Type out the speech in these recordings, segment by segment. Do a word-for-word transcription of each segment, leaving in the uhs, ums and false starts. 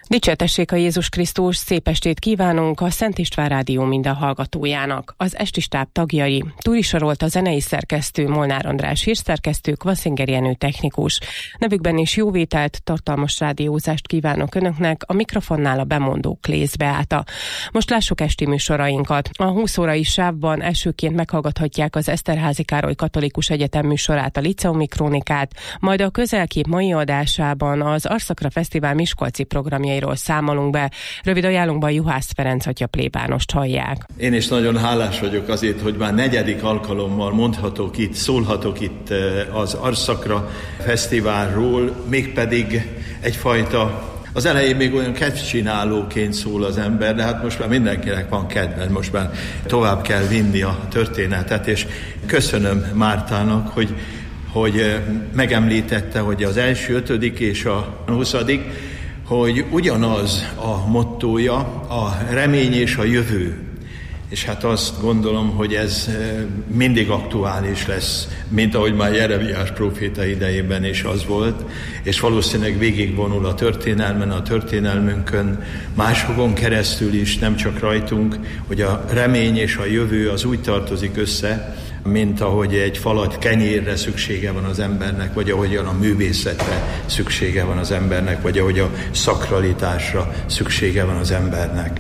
Dicsértessék a Jézus Krisztus, szép estét kívánunk a Szent István Rádió minden hallgatójának. Az esti stáb tagjai: Túri Sarolt a zenei szerkesztő, Molnár András hírszerkesztő, Kvasszinger Jenő technikus. Nevükben is jóvételt, tartalmas rádiózást kívánok Önöknek, a mikrofonnál a bemondó Klész Beáta. Most lássuk esti műsorainkat. A húsz órai sávban elsőként meghallgathatják az Eszterházy Károly Katolikus Egyetem műsorát, a Liceumi Krónikát, majd a Közelkép mai adásában az Arszakra Fesztivál miskolci programjairól számolunk be. Rövid ajánlunkban Juhász Ferenc atya plébánost hallják. Én is nagyon hálás vagyok azért, hogy már negyedik alkalommal mondhatok itt, szólhatok itt az Arszakra Fesztiválról, mégpedig egyfajta, az elején még olyan kedvcsinálóként szól az ember, de hát most már mindenkinek van kedve, most már tovább kell vinni a történetet, és köszönöm Mártának, hogy, hogy megemlítette, hogy az első, ötödik és a huszadik, hogy ugyanaz a mottója, a remény és a jövő. És hát azt gondolom, hogy ez mindig aktuális lesz, mint ahogy már Jeremiás próféta idejében is az volt, és valószínűleg végigvonul a történelmen, a történelmünkön, másokon keresztül is, nem csak rajtunk, hogy a remény és a jövő az úgy tartozik össze, mint ahogy egy falat kenyérre szüksége van az embernek, vagy ahogyan a művészetre szüksége van az embernek, vagy ahogy a szakralitásra szüksége van az embernek.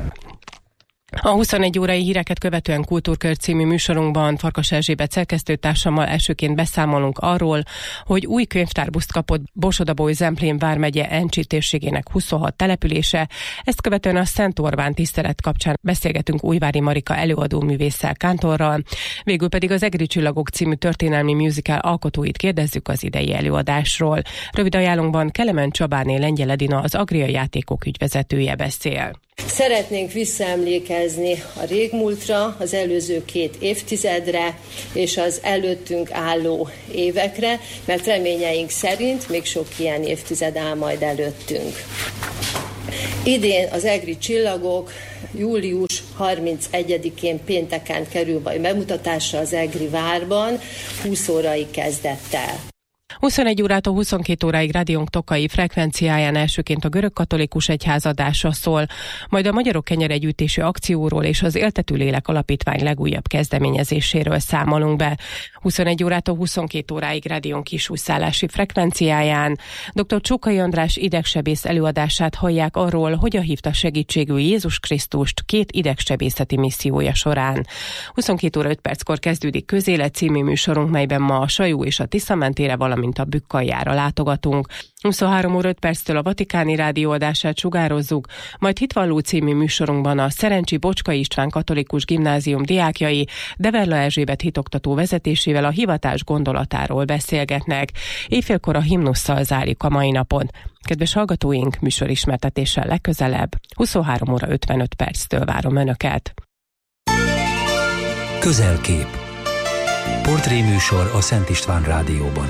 A huszonegy órai híreket követően Kultúrkör című műsorunkban Farkas Erzsébet szerkesztőtársammal elsőként beszámolunk arról, hogy új könyvtárbuszt kapott Borsod-Abaúj-Zemplén vármegye Encsi térségének huszonhat települése. Ezt követően a Szent Orbán tisztelet kapcsán beszélgetünk Újvári Marika előadóművésszel, kántorral. Végül pedig az Egri Csillagok című történelmi musical alkotóit kérdezzük az idei előadásról. Rövid ajánlunkban Kelemen Csabáné Lengyel Edina, az Agria Játékok ügyvezetője beszél. Szeretnénk visszaemlékezni a régmúltra, az előző két évtizedre és az előttünk álló évekre, mert reményeink szerint még sok ilyen évtized áll majd előttünk. Idén az Egri Csillagok július harmincegyedikén pénteken kerül majd bemutatásra az Egri várban, húsz órai kezdettel. huszonegy órától huszonkét óráig rádiónk tokai frekvenciáján elsőként a görögkatolikus egyház adása szól, majd a Magyarok Kenyeregyűjtési Akcióról és az Éltető Lélek Alapítvány legújabb kezdeményezéséről számolunk be. huszonegy órától huszonkét óráig rádiónk kisúszállási frekvenciáján dr. Csókai András idegsebész előadását hallják arról, hogyan hívta segítségül Jézus Krisztust két idegsebészeti missziója során. huszonkét óra öt perckor kezdődik Közélet című műsorunk, melyben ma a Sajú és a Tisza mentére, valamint a Bükkaljára látogatunk. huszonhárom óra öt perctől a Vatikáni Rádió adását sugározzuk, majd Hitvalló című műsorunkban a Szerencsi Bocskai István Katolikus Gimnázium diákjai Deverla Erzsébet hitoktató vezetésével a hivatás gondolatáról beszélgetnek. Éjfélkor a himnusszal zárjuk a mai napon. Kedves hallgatóink, műsorismertetéssel legközelebb, huszonhárom óra ötvenöt perctől várom Önöket. Közelkép. Portréműsor a Szent István Rádióban.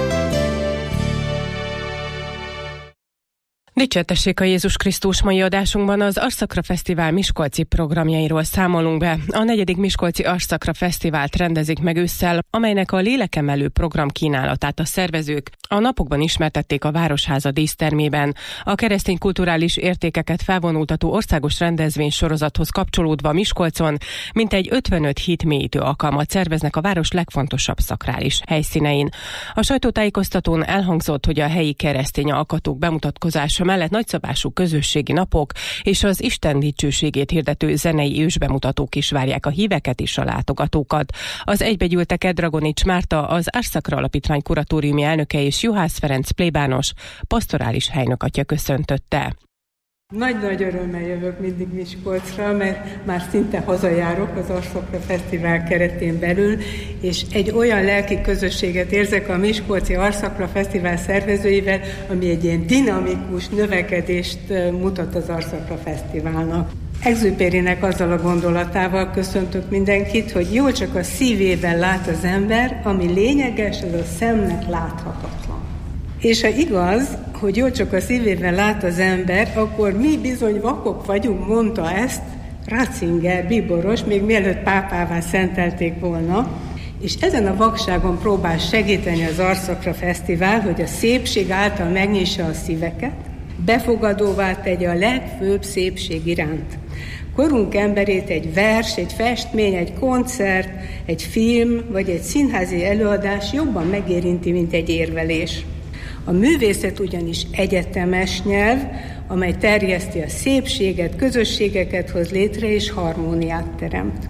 Dicsértessék a Jézus Krisztus, mai adásunkban az Arszakra Fesztivál miskolci programjairól számolunk be. A negyedik Miskolci Arszakra Fesztivált rendezik meg ősszel, amelynek a lélekemelő program kínálatát a szervezők a napokban ismertették a Városháza dísztermében. A keresztény kulturális értékeket felvonultató országos rendezvénysorozathoz kapcsolódva Miskolcon mintegy ötvenöt hitmélyítő alkalmat szerveznek a város legfontosabb szakrális helyszínein. A sajtótájékoztatón elhangzott, hogy a helyi keresztény alkotók bemutatkozása mellett nagyszabású közösségi napok és az Isten dicsőségét hirdető zenei ősbemutatók is várják a híveket és a látogatókat. Az egybegyűlteket Dragonics Márta, az Arszakra Alapítvány kuratóriumi elnöke és Juhász Ferenc plébános, pastorális helynökatya köszöntötte. Nagy-nagy örömmel jövök mindig Miskolcra, mert már szinte hazajárok az Arszakra Fesztivál keretén belül, és egy olyan lelki közösséget érzek a Miskolci Arszakra Fesztivál szervezőivel, ami egy ilyen dinamikus növekedést mutat az Arszakra Fesztiválnak. Exupérynek azzal a gondolatával köszöntök mindenkit, hogy jól csak a szívében lát az ember, ami lényeges, az a szemnek láthatatlan. És ha igaz, hogy jól csak a szívében lát az ember, akkor mi bizony vakok vagyunk, mondta ezt Ratzinger, bíboros, még mielőtt pápává szentelték volna, és ezen a vakságon próbál segíteni az Arszakra Fesztivál, hogy a szépség által megnyissa a szíveket, befogadóvá tegye a legfőbb szépség iránt. Korunk emberét egy vers, egy festmény, egy koncert, egy film vagy egy színházi előadás jobban megérinti, mint egy érvelés. A művészet ugyanis egyetemes nyelv, amely terjeszti a szépséget, közösségeket hoz létre és harmóniát teremt.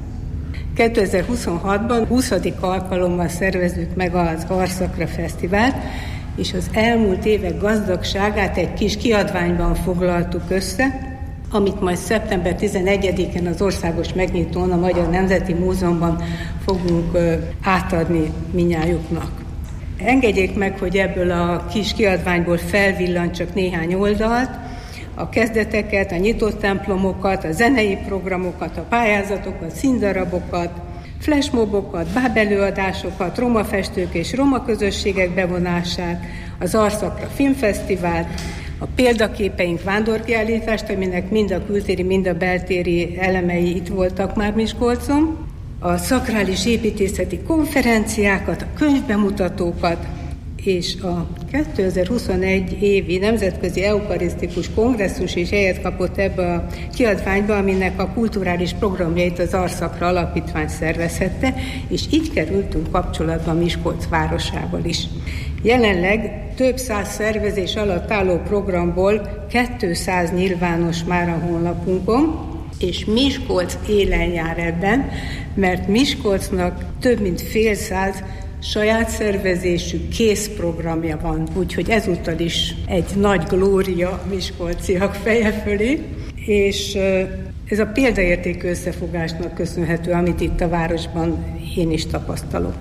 kétezer-huszonhatban huszadik alkalommal szervezzük meg az Arszakra Fesztivált, és az elmúlt évek gazdagságát egy kis kiadványban foglaltuk össze, amit majd szeptember tizenegyedikén az országos megnyitón a Magyar Nemzeti Múzeumban fogunk átadni minnyájuknak. Engedjék meg, hogy ebből a kis kiadványból felvillancsak néhány oldalt, a kezdeteket, a nyitott templomokat, a zenei programokat, a pályázatokat, színdarabokat, flashmobokat, bábelőadásokat, roma festők és roma közösségek bevonását, az Arszakra Filmfesztivált, a példaképeink vándorkiállítást, aminek mind a kültéri, mind a beltéri elemei itt voltak már Miskolcon, a szakrális építészeti konferenciákat, a könyvbemutatókat, és a kétezer-huszonegy évi Nemzetközi Eukarisztikus Kongresszus is helyet kapott ebbe a kiadványba, aminek a kulturális programjait az Arszakra Alapítvány szervezhette, és így kerültünk kapcsolatba Miskolc városával is. Jelenleg több száz szervezés alatt álló programból kétszáz nyilvános már a honlapunkon, és Miskolc élen jár ebben, mert Miskolcnak több mint fél száz saját szervezésű készprogramja van, úgyhogy ezúttal is egy nagy glória miskolciak feje fölé, és ez a példaértékű összefogásnak köszönhető, amit itt a városban én is tapasztalok.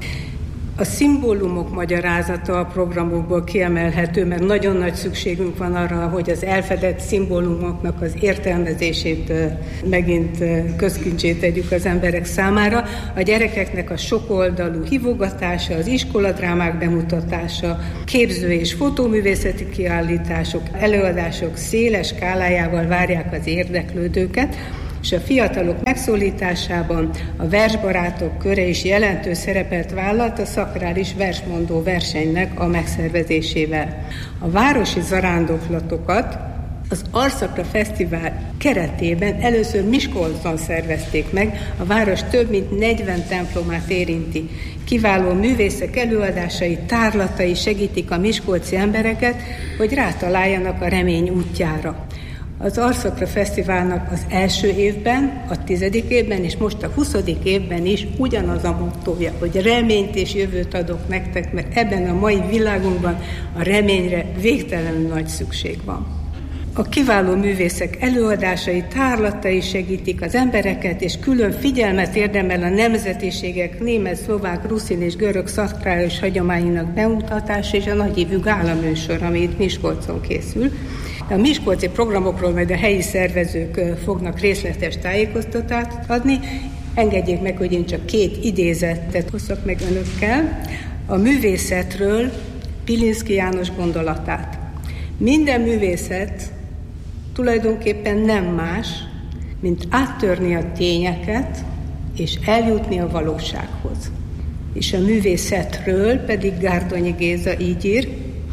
A szimbólumok magyarázata a programokból kiemelhető, mert nagyon nagy szükségünk van arra, hogy az elfedett szimbólumoknak az értelmezését megint közkincsé tegyük az emberek számára. A gyerekeknek a sokoldalú hívogatása, az iskoladrámák bemutatása, képző- és fotóművészeti kiállítások, előadások széles skálájával várják az érdeklődőket, és a fiatalok megszólításában a versbarátok köre is jelentős szerepet vállalt a szakrális versmondó versenynek a megszervezésével. A városi zarándoklatokat az Arszakra Fesztivál keretében először Miskolcon szervezték meg, a város több mint negyven templomát érinti. Kiváló művészek előadásai, tárlatai segítik a miskolci embereket, hogy rátaláljanak a remény útjára. Az Arszakra Fesztiválnak az első évben, a tizedik évben és most a huszadik évben is ugyanaz a mottója, hogy reményt és jövőt adok nektek, mert ebben a mai világunkban a reményre végtelenül nagy szükség van. A kiváló művészek előadásai, tárlatai segítik az embereket, és külön figyelmet érdemel a nemzetiségek német, szlovák, ruszin és görög szakrális hagyományainak bemutatása és a nagyívű gálaműsor, ami itt Miskolcon készül. A miskolci programokról majd a helyi szervezők fognak részletes tájékoztatást adni. Engedjék meg, hogy én csak két idézetet hozzak meg önökkel. A művészetről Pilinszky János gondolatát. Minden művészet tulajdonképpen nem más, mint áttörni a tényeket és eljutni a valósághoz. És a művészetről pedig Gárdonyi Géza így ír: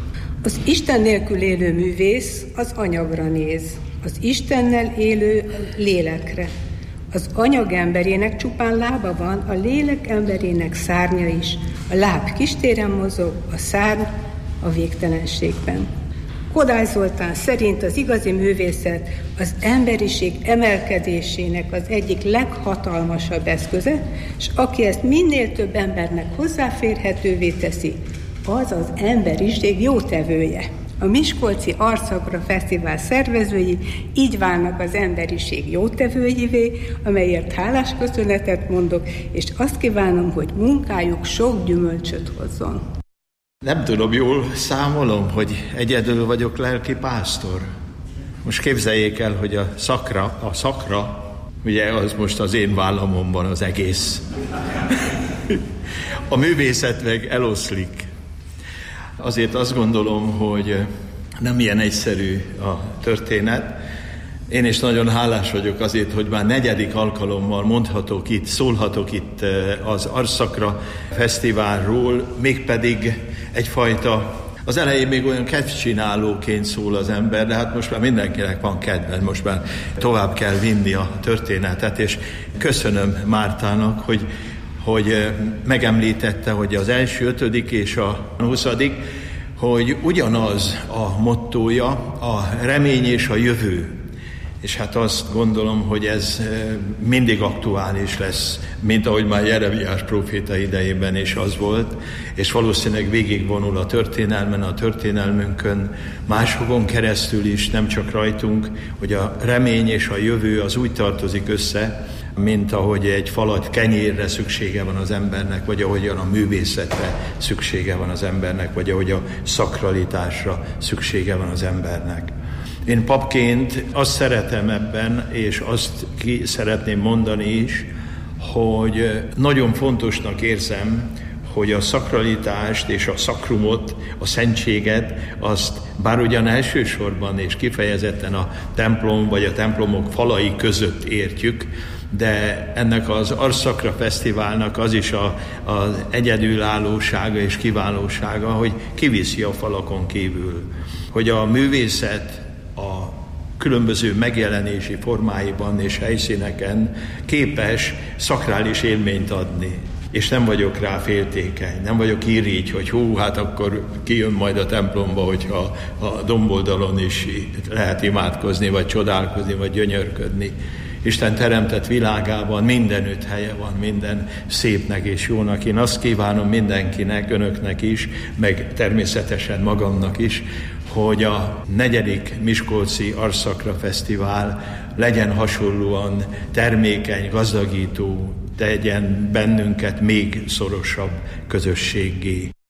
az Isten nélkül élő művész az anyagra néz, az Istennel élő lélekre. Az anyag emberének csupán lába van, a lélek emberének szárnya is. A láb kistéren mozog, a szárny a végtelenségben. Kodály Zoltán szerint az igazi művészet az emberiség emelkedésének az egyik leghatalmasabb eszköze, és aki ezt minél több embernek hozzáférhetővé teszi, az az emberiség jótevője. A Miskolci Arszakra Fesztivál szervezői így válnak az emberiség jótevőivé, amelyért hálás köszönetet mondok, és azt kívánom, hogy munkájuk sok gyümölcsöt hozzon. Nem tudom, jól számolom, hogy egyedül vagyok lelki pásztor. Most képzeljék el, hogy a szakra, a szakra, ugye az most az én vállamon van az egész. A művészet meg eloszlik. Azért azt gondolom, hogy nem ilyen egyszerű a történet. Én is nagyon hálás vagyok azért, hogy már negyedik alkalommal mondhatok itt, szólhatok itt az Arszakra Fesztiválról, mégpedig egyfajta Az elején még olyan kedvcsinálóként szól az ember, de hát most már mindenkinek van kedve, most már tovább kell vinni a történetet, és köszönöm Mártának, hogy, hogy megemlítette, hogy az első ötödik és a huszadik, hogy ugyanaz a mottója, a remény és a jövő. És hát azt gondolom, hogy ez mindig aktuális lesz, mint ahogy már Jeremiás próféta idejében is az volt, és valószínűleg végigvonul a történelmen, a történelmünkön, másokon keresztül is, nem csak rajtunk, hogy a remény és a jövő az úgy tartozik össze, mint ahogy egy falat kenyérre szüksége van az embernek, vagy ahogyan a művészetre szüksége van az embernek, vagy ahogy a szakralitásra szüksége van az embernek. Én papként azt szeretem ebben, és azt ki szeretném mondani is, hogy nagyon fontosnak érzem, hogy a szakralitást és a szakrumot, a szentséget, azt bár ugyan elsősorban és kifejezetten a templom vagy a templomok falai között értjük, de ennek az Arszakra Fesztiválnak az is a, az egyedülállósága és kiválósága, hogy kiviszi a falakon kívül, hogy a művészet a különböző megjelenési formáiban és helyszíneken képes szakrális élményt adni. És nem vagyok rá féltékeny, nem vagyok irigy, hogy hú, hát akkor kijön majd a templomba, hogyha a domboldalon is lehet imádkozni, vagy csodálkozni, vagy gyönyörködni. Isten teremtett világában mindenütt helye van, minden szépnek és jónak. Én azt kívánom mindenkinek, önöknek is, meg természetesen magamnak is, hogy a negyedik Miskolci Arszakra Fesztivál legyen hasonlóan termékeny, gazdagító, tegyen bennünket még szorosabb közösséggé.